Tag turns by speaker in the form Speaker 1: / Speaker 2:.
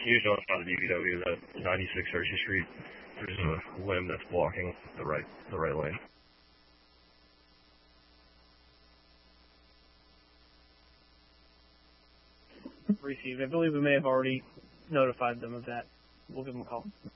Speaker 1: Can you notify the DPW that 96 Hershey Street, there's a limb that's blocking the right lane?
Speaker 2: Received. I believe we may have already notified them of that. We'll give them a call.